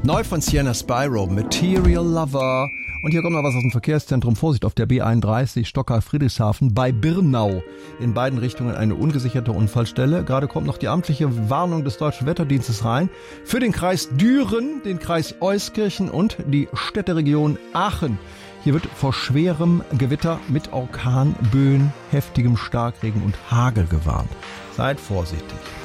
Neu von Sienna Spyro, Material Lover. Und hier kommt noch was aus dem Verkehrszentrum. Vorsicht auf der B31 Stocka-Friedrichshafen bei Birnau. In beiden Richtungen eine ungesicherte Unfallstelle. Gerade kommt noch die amtliche Warnung des Deutschen Wetterdienstes rein. Für den Kreis Düren, den Kreis Euskirchen und die Städteregion Aachen. Hier wird vor schwerem Gewitter mit Orkanböen, heftigem Starkregen und Hagel gewarnt. Seid vorsichtig.